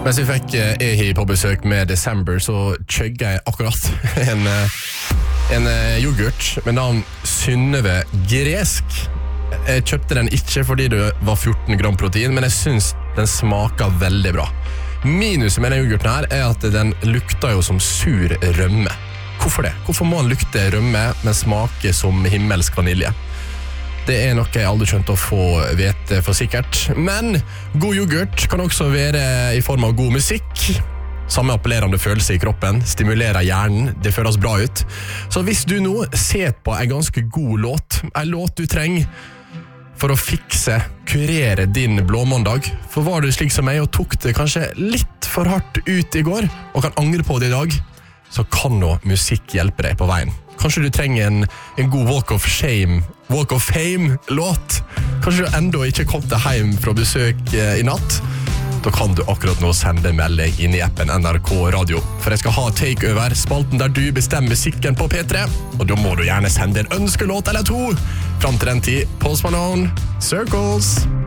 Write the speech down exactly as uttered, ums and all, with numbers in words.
Mens vi fikk Ehi på besøk med December, så chugget jeg akkurat en, en yoghurt med navn Synnøve Gresk. Jeg kjøpte den ikke fordi det var fjorten gram protein, men jeg synes den smaker veldig bra. Minuset med den yoghurten her er at den lukter jo som sur rømme. Hvorfor det? Hvorfor må den lukte rømme, men smake som himmelsk vanilje? Det er noe jeg aldri skjønt å få vite for sikkert. Men god yoghurt kan også være i form av god musikk. Samme appellerende følelse i kroppen, stimulerer hjernen, det føles bra ut. Så hvis du nå ser på en ganske god låt, en låt du trenger for å fikse, kurere din blåmåndag, for var du slik som meg og tok det kanskje litt for hardt ut i går, og kan angre på det i dag, så kan nå musikk hjelpe deg på veien. Kanskje du trenger en, en god Walk of Shame, Walk of Fame-låt. Kanskje du enda ikke kom deg hjem fra besøk i natt. Da kan du akkurat nå sende melding inn i appen N R K Radio. For jeg skal ha takeover, spalten der du bestemmer musikken på P tre. Og da må du gjerne sende en ønskelåt eller to. Fram til den tid, Post Malone, Circles.